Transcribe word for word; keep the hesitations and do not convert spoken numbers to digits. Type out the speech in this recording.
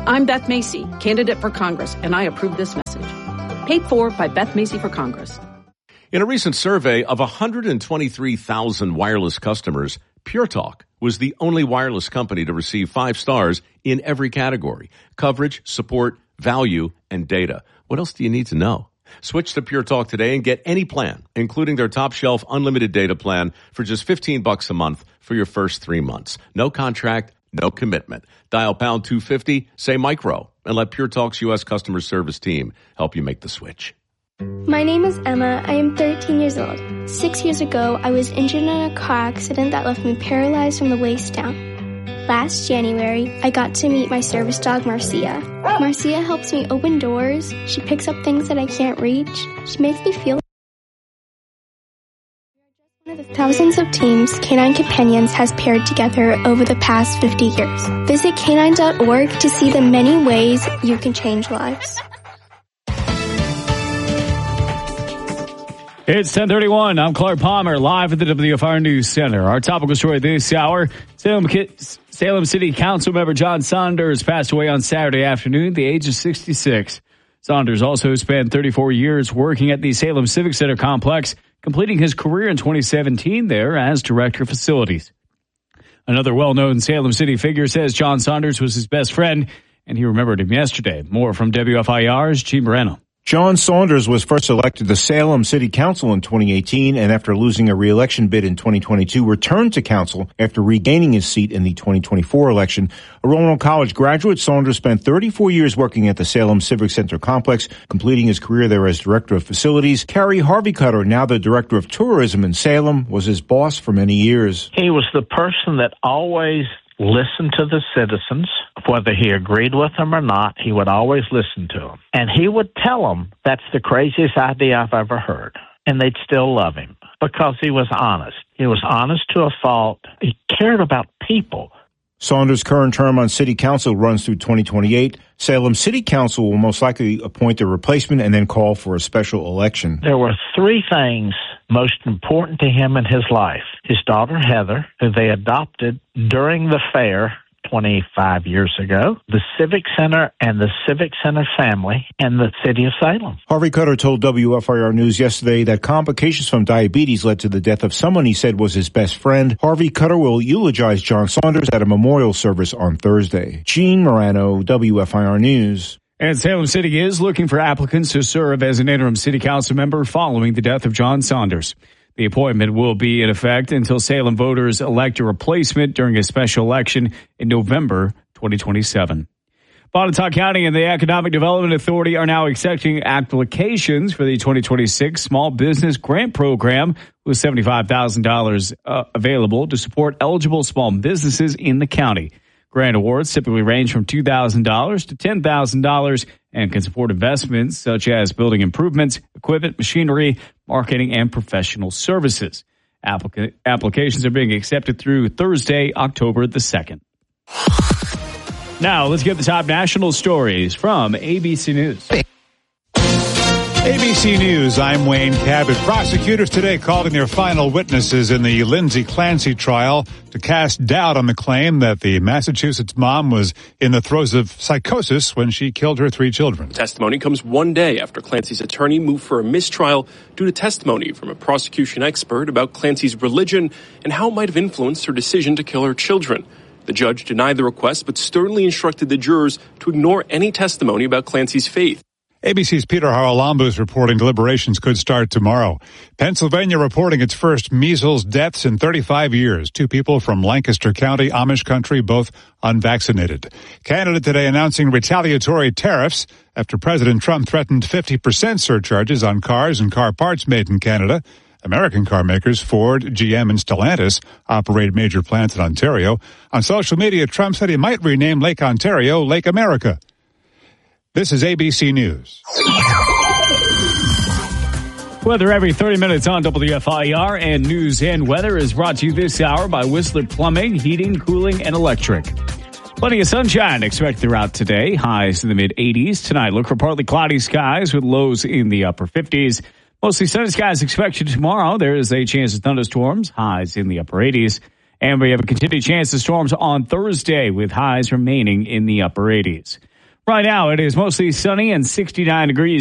I'm Beth Macy, candidate for Congress, and I approve this message. Paid for by Beth Macy for Congress. In a recent survey of one hundred twenty-three thousand wireless customers, Pure Talk was the only wireless company to receive five stars in every category: coverage, support, value, and data. What else do you need to know? Switch to Pure Talk today and get any plan, including their top shelf unlimited data plan for just fifteen bucks a month for your first three months. No contract, no commitment. Dial pound two fifty, say micro, and let Pure Talk's U S customer service team help you make the switch. My name is Emma. I am thirteen years old. Six years ago, I was injured in a car accident that left me paralyzed from the waist down. Last January, I got to meet my service dog, Marcia. Marcia helps me open doors. She picks up things that I can't reach. She makes me feel one of the thousands of teams Canine Companions has paired together over the past fifty years. Visit canine dot org to see the many ways you can change lives. It's ten thirty-one. I'm Clark Palmer, live at the W F R News Center. Our topical story this hour: Salem, Salem City Council member John Saunders passed away on Saturday afternoon at the age of sixty-six. Saunders also spent thirty-four years working at the Salem Civic Center complex, completing his career in twenty seventeen there as director of facilities. Another well-known Salem City figure says John Saunders was his best friend, and he remembered him yesterday. More from W F I R's Gene Moreno. John Saunders was first elected to Salem City Council in twenty eighteen and after losing a re-election bid in twenty twenty-two returned to council after regaining his seat in the twenty twenty-four election. A Roanoke College graduate, Saunders spent thirty-four years working at the Salem Civic Center complex, completing his career there as director of facilities. Carrie Harvey-Cutter, now the director of tourism in Salem, was his boss for many years. He was the person that always listened to the citizens. Whether he agreed with them or not, he would always listen to them. And he would tell them, that's the craziest idea I've ever heard. And they'd still love him because he was honest. He was honest to a fault. He cared about people. Saunders' current term on City Council runs through twenty twenty-eight. Salem City Council will most likely appoint a replacement and then call for a special election. There were three things most important to him in his life. His daughter, Heather, who they adopted during the fair twenty-five years ago, the Civic Center and the Civic Center family, and the city of Salem. Harvey-Cutter told W F I R News yesterday that complications from diabetes led to the death of someone he said was his best friend. Harvey-Cutter will eulogize John Saunders at a memorial service on Thursday. Gene Morano, W F I R News. And Salem City is looking for applicants to serve as an interim city council member following the death of John Saunders. The appointment will be in effect until Salem voters elect a replacement during a special election in November twenty twenty-seven. Botetourt County and the Economic Development Authority are now accepting applications for the twenty twenty-six Small Business Grant Program, with seventy-five thousand dollars uh, available to support eligible small businesses in the county. Grant awards typically range from two thousand dollars to ten thousand dollars and can support investments such as building improvements, equipment, machinery, marketing, and professional services. Applica- applications are being accepted through Thursday, October the second. Now, let's get the top national stories from A B C News. A B C News, I'm Wayne Cabot. Prosecutors today called in their final witnesses in the Lindsay Clancy trial to cast doubt on the claim that the Massachusetts mom was in the throes of psychosis when she killed her three children. Testimony comes one day after Clancy's attorney moved for a mistrial due to testimony from a prosecution expert about Clancy's religion and how it might have influenced her decision to kill her children. The judge denied the request but sternly instructed the jurors to ignore any testimony about Clancy's faith. A B C's Peter Haralambou is reporting deliberations could start tomorrow. Pennsylvania reporting its first measles deaths in thirty-five years. Two people from Lancaster County, Amish country, both unvaccinated. Canada today announcing retaliatory tariffs after President Trump threatened fifty percent surcharges on cars and car parts made in Canada. American car makers Ford, G M, and Stellantis operate major plants in Ontario. On social media, Trump said he might rename Lake Ontario Lake America. This is A B C News. Weather every thirty minutes on W F I R, and News and Weather is brought to you this hour by Whistler Plumbing, Heating, Cooling, and Electric. Plenty of sunshine expected throughout today. Highs in the mid eighties. Tonight, look for partly cloudy skies with lows in the upper fifties. Mostly sunny skies expected tomorrow. There is a chance of thunderstorms. Highs in the upper eighties. And we have a continued chance of storms on Thursday with highs remaining in the upper eighties. Right now, it is mostly sunny and sixty-nine degrees.